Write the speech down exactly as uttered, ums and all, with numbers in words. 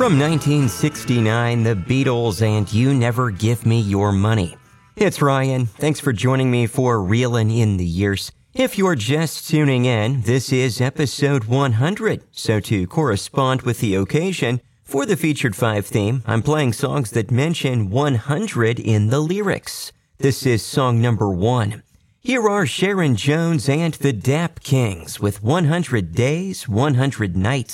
From nineteen sixty-nine, The Beatles and You Never Give Me Your Money. It's Ryan. Thanks for joining me for Reelin' in the Years. If you're just tuning in, this is episode one hundred. So to correspond with the occasion, for the Featured Five theme, I'm playing songs that mention one hundred in the lyrics. This is song number one. Here are Sharon Jones and the Dap Kings with one hundred Days, one hundred Nights.